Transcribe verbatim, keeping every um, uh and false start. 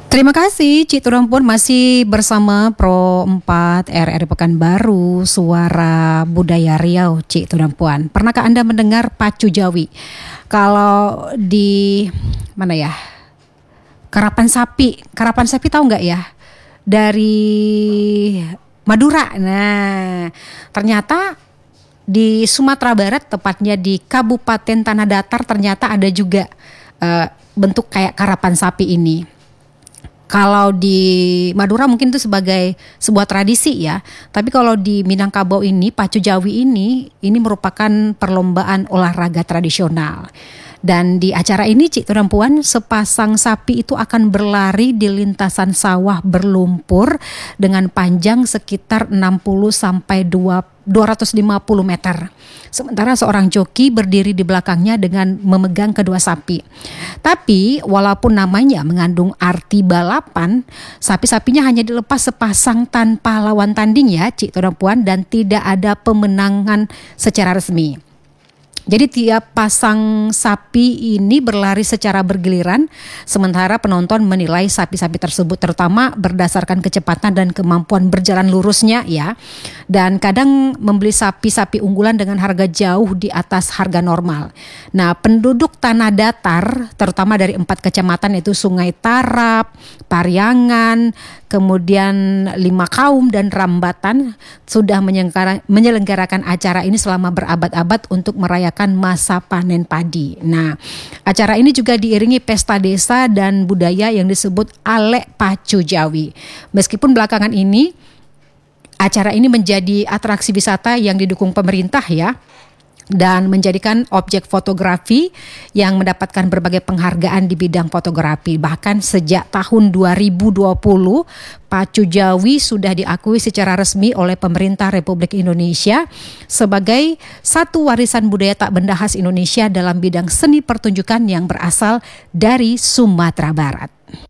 Terima kasih Cik Turampun, masih bersama Pro empat R R I Pekanbaru, Suara Budaya Riau, Cik Turampun. Pernahkah Anda mendengar pacu Jawi? Kalau di mana ya? Karapan Sapi, Karapan Sapi tahu nggak ya? Dari Madura. Nah, ternyata di Sumatera Barat, tepatnya di Kabupaten Tanah Datar, ternyata ada juga uh, bentuk kayak karapan sapi ini. Kalau di Madura mungkin itu sebagai sebuah tradisi ya. Tapi kalau di Minangkabau ini, pacu Jawi ini, ini merupakan perlombaan olahraga tradisional. Dan di acara ini Cik Turampuan, sepasang sapi itu akan berlari di lintasan sawah berlumpur dengan panjang sekitar enam puluh sampai dua ratus lima puluh meter. Sementara seorang joki berdiri di belakangnya dengan memegang kedua sapi. Tapi walaupun namanya mengandung arti balapan, sapi-sapinya hanya dilepas sepasang tanpa lawan tanding ya Cik Turampuan, dan tidak ada pemenangan secara resmi. Jadi tiap pasang sapi ini berlari secara bergiliran, sementara penonton menilai sapi-sapi tersebut terutama berdasarkan kecepatan dan kemampuan berjalan lurusnya ya. Dan kadang membeli sapi-sapi unggulan dengan harga jauh di atas harga normal. Nah, penduduk Tanah Datar terutama dari empat kecamatan yaitu Sungai Tarap, Pariangan, kemudian Lima Kaum dan Rambatan sudah menyelenggarakan acara ini selama berabad-abad untuk merayakan masa panen padi. Nah, acara ini juga diiringi pesta desa dan budaya yang disebut Alek Pacu Jawi. Meskipun belakangan ini acara ini menjadi atraksi wisata yang didukung pemerintah ya, dan menjadikan objek fotografi yang mendapatkan berbagai penghargaan di bidang fotografi. Bahkan sejak tahun dua ribu dua puluh, pacu Jawi sudah diakui secara resmi oleh pemerintah Republik Indonesia sebagai satu warisan budaya tak benda khas Indonesia dalam bidang seni pertunjukan yang berasal dari Sumatera Barat.